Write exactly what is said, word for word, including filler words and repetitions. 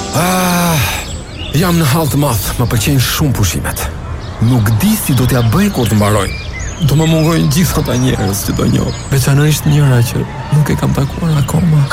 Ah, jam në hall të madh, më pëlqejnë shumë pushimet. Nuk di si do t'ja bëj kur të mbaroj. Do më mungojnë gjithë ata njerëz që do njoh, veçanërisht njëra që nuk e kam takuar akoma.